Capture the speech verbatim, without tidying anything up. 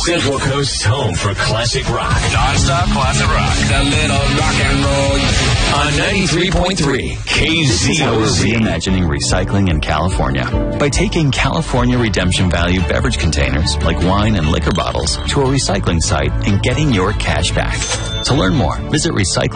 Central Coast's home for classic rock. Non-stop classic rock. A little rock and roll. On ninety-three point three K Z O Z. We're reimagining recycling in California by taking California redemption value beverage containers like wine and liquor bottles to a recycling site and getting your cash back. To learn more, visit recycling